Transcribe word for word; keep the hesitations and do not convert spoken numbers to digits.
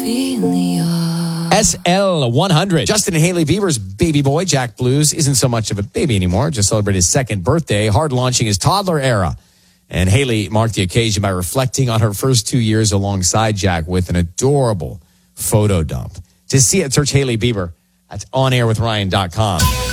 S L one hundred. Justin and Hailey Bieber's baby boy, Jack Blues, isn't so much of a baby anymore. Just celebrated his second birthday, hard launching his toddler era. And Hailey marked the occasion by reflecting on her first two years alongside Jack with an adorable photo dump. To see it, search Hailey Bieber. That's on air with Ryan dot com.